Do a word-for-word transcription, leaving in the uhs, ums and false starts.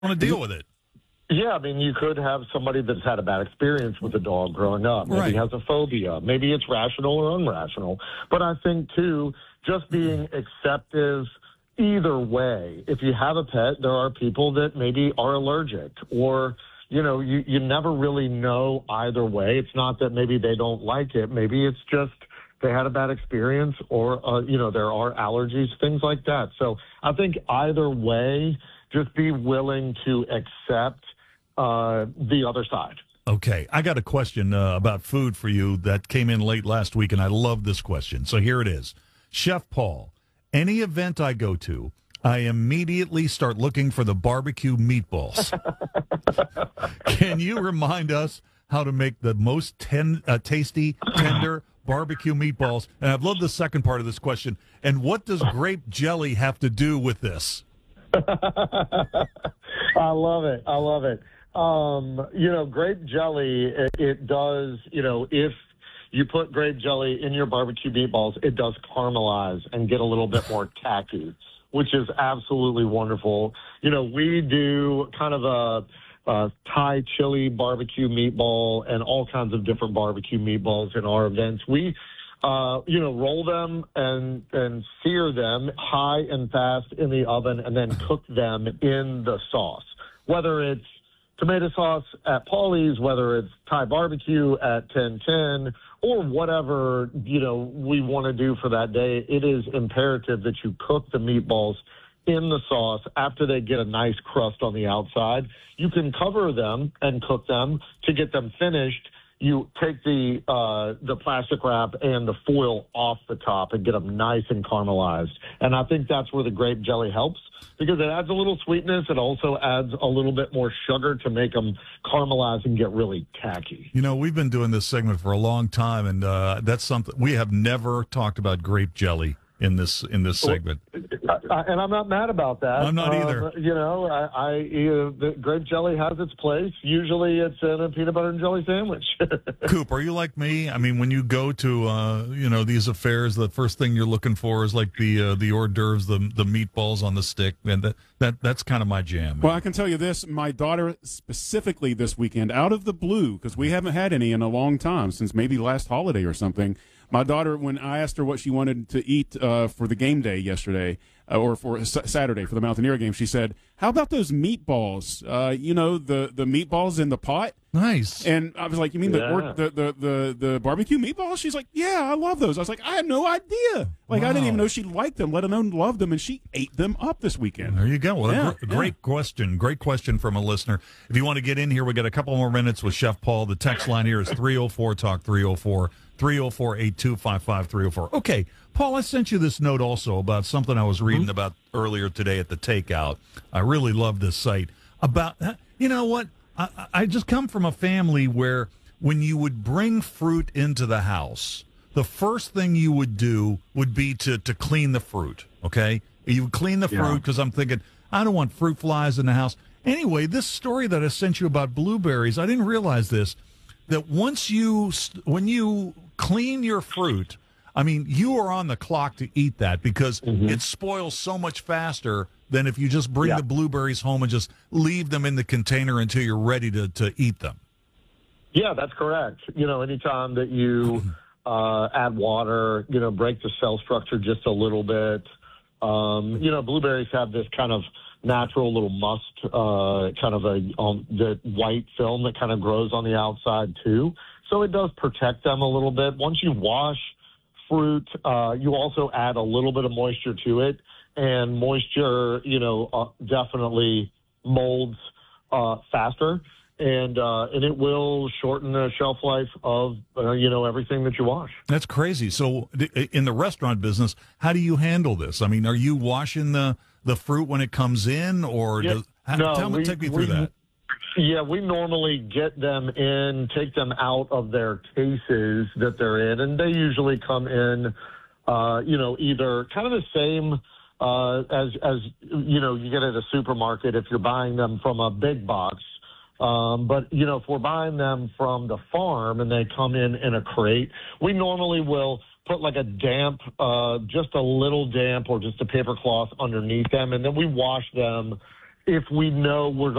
want to deal with it. Yeah, I mean, you could have somebody that's had a bad experience with a dog growing up. Maybe Right. has a phobia. Maybe it's rational or unrational. But I think, too, just being acceptive either way. If you have a pet, there are people that maybe are allergic or, you know, you, you never really know either way. It's not that maybe they don't like it. Maybe it's just they had a bad experience or, uh, you know, there are allergies, things like that. So I think either way, just be willing to accept uh, the other side. Okay, I got a question uh, about food for you that came in late last week, and I love this question. So here it is. Chef Paul, any event I go to, I immediately start looking for the barbecue meatballs. Can you remind us how to make the most ten, uh, tasty, tender barbecue meatballs? And I've loved the second part of this question. And what does grape jelly have to do with this? I love it. I love it. Um, you know, grape jelly, it, it does, you know, if you put grape jelly in your barbecue meatballs, it does caramelize and get a little bit more tacky, which is absolutely wonderful. You know, we do kind of a, a Thai chili barbecue meatball and all kinds of different barbecue meatballs in our events. We, uh, you know, roll them and, and sear them high and fast in the oven and then cook them in the sauce, whether it's tomato sauce at Paulie's, whether it's Thai barbecue at ten ten, or whatever, you know, we want to do for that day. It is imperative that you cook the meatballs in the sauce after they get a nice crust on the outside. You can cover them and cook them to get them finished. You take the uh, the plastic wrap and the foil off the top and get them nice and caramelized. And I think that's where the grape jelly helps because it adds a little sweetness. It also adds a little bit more sugar to make them caramelize and get really tacky. You know, we've been doing this segment for a long time, and uh, that's something we have never talked about grape jelly in this in this segment. I, and I'm not mad about that. I'm not either. Um, you know, I, I uh, the grape jelly has its place. Usually, it's in a peanut butter and jelly sandwich. Coop, are you like me? I mean, when you go to uh, you know these affairs, the first thing you're looking for is like the uh, the hors d'oeuvres, the the meatballs on the stick, and that, that that's kind of my jam. Well, I can tell you this: my daughter specifically this weekend, out of the blue, because we haven't had any in a long time, since maybe last holiday or something. My daughter, when I asked her what she wanted to eat uh, for the game day yesterday, uh, or for S- Saturday for the Mountaineer game, she said, "How about those meatballs? Uh, you know, the, the meatballs in the pot." Nice. And I was like, "You mean Yeah. the, or, the the the the barbecue meatballs?" She's like, "Yeah, I love those." I was like, "I had no idea. Like, Wow. I didn't even know she liked them, let alone loved them, and she ate them up this weekend." There you go. Well, Yeah, a gr- great yeah. question. Great question from a listener. If you want to get in here, we got a couple more minutes with Chef Paul. The text line here is three oh four talk three oh four. three oh four, eight two five five, three oh four. Okay, Paul, I sent you this note also about something I was reading about earlier today at the Takeout. I really love this site. About, you know what? I, I just come from a family where when you would bring fruit into the house, the first thing you would do would be to, to clean the fruit, okay? You would clean the Yeah. fruit because I'm thinking, I don't want fruit flies in the house. Anyway, this story that I sent you about blueberries, I didn't realize this, that once you, when you clean your fruit, I mean, you are on the clock to eat that because Mm-hmm. it spoils so much faster than if you just bring Yeah. the blueberries home and just leave them in the container until you're ready to, to eat them. Yeah, that's correct. You know, anytime that you uh, add water, you know, break the cell structure just a little bit. Um, you know, blueberries have this kind of natural little must, uh, kind of a um, the white film that kind of grows on the outside too. So it does protect them a little bit. Once you wash fruit, uh, you also add a little bit of moisture to it, and moisture, you know, uh, definitely molds uh, faster. And uh, and it will shorten the shelf life of, uh, you know, everything that you wash. That's crazy. So th- in the restaurant business, how do you handle this? I mean, are you washing the, the fruit when it comes in, or Yeah, does, how, no, tell me, we- take me through we- that. Yeah, we normally get them in, take them out of their cases that they're in, and they usually come in, uh, you know, either kind of the same uh, as, as, you know, you get at a supermarket if you're buying them from a big box. Um, but, you know, if we're buying them from the farm and they come in in a crate, we normally will put like a damp, uh, just a little damp or just a paper cloth underneath them, and then we wash them if we know we're